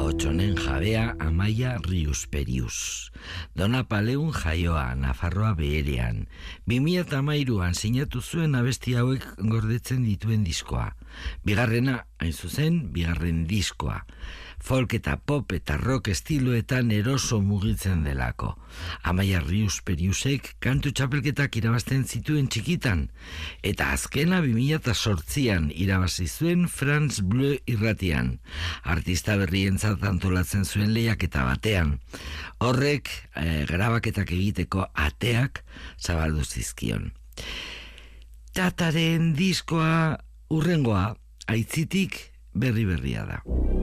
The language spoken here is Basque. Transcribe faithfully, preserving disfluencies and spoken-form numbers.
Ahotsonen jabea Amaia Rius Perius. Dona Paleun jaioa, Nafarroa beherean. bi mila hamairuan sinatu zuen abesti hauek gordetzen dituen diskoa. Bigarrena, hain zuzen, bigarren diskoa. Folk eta pop eta rock estiloetan eroso mugitzen delako. Amaia Rius Periusek kantu txapelketak irabazten zituen txikitan, eta azkena bi mila zortzian irabazi zuen France Bleu irratian, artista berrientzat antolatzen zuen lehiaketa batean. Horrek eh, grabaketak egiteko ateak zabaldu zizkion. Tataren diskoa urrengoa, aitzitik berri berria da.